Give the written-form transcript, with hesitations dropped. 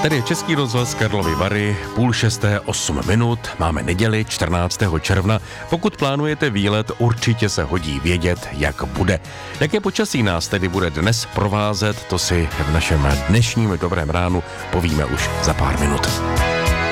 Tady je Český rozhlas Karlovy Vary, 5:30, 8 minut, máme neděli 14. června. Pokud plánujete výlet, určitě se hodí vědět, jak bude. Jaké počasí nás tedy bude dnes provázet, to si v našem dnešním Dobrém ránu povíme už za pár minut.